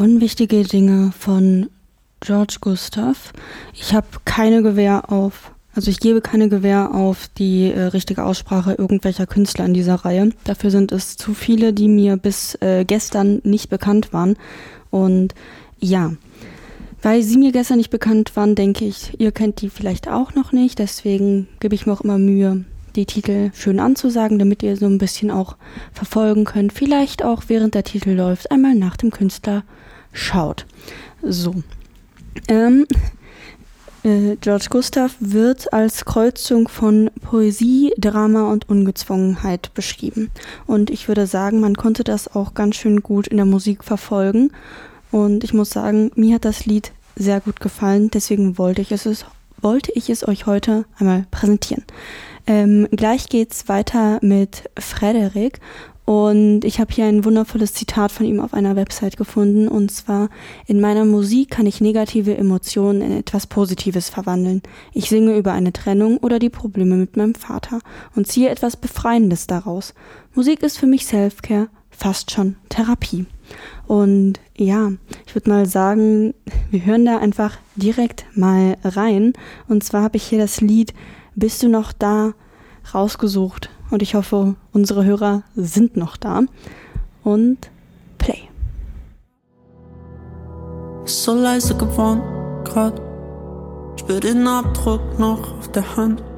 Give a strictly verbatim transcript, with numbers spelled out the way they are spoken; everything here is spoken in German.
Unwichtige Dinge von George Gustav. Ich habe keine Gewähr auf, also ich gebe keine Gewähr auf die äh, richtige Aussprache irgendwelcher Künstler in dieser Reihe. Dafür sind es zu viele, die mir bis äh, gestern nicht bekannt waren. Und ja, weil sie mir gestern nicht bekannt waren, denke ich, ihr kennt die vielleicht auch noch nicht. Deswegen gebe ich mir auch immer Mühe, die Titel schön anzusagen, damit ihr so ein bisschen auch verfolgen könnt. Vielleicht auch während der Titel läuft, einmal nach dem Künstler schaut. So. Ähm, äh, George Gustav wird als Kreuzung von Poesie, Drama und Ungezwungenheit beschrieben. Und ich würde sagen, man konnte das auch ganz schön gut in der Musik verfolgen. Und ich muss sagen, mir hat das Lied sehr gut gefallen. Deswegen wollte ich es, wollte ich es euch heute einmal präsentieren. Ähm, gleich geht's weiter mit Frederik. Und ich habe hier ein wundervolles Zitat von ihm auf einer Website gefunden, und zwar: In meiner Musik kann ich negative Emotionen in etwas Positives verwandeln. Ich singe über eine Trennung oder die Probleme mit meinem Vater und ziehe etwas Befreiendes daraus. Musik ist für mich Selfcare, fast schon Therapie. Und ja, ich würde mal sagen, wir hören da einfach direkt mal rein. Und zwar habe ich hier das Lied Bist du noch da rausgesucht. Und ich hoffe, unsere Hörer sind noch da. Und Play. So leise geworden, grad spür den Abdruck noch auf der Hand.